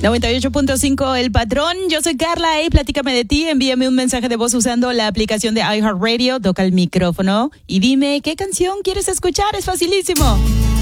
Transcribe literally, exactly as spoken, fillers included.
noventa y ocho punto cinco El Patrón. Yo soy Carla y platícame de ti. Envíame un mensaje de voz usando la aplicación de iHeartRadio. Toca el micrófono y dime qué canción quieres escuchar. Es facilísimo.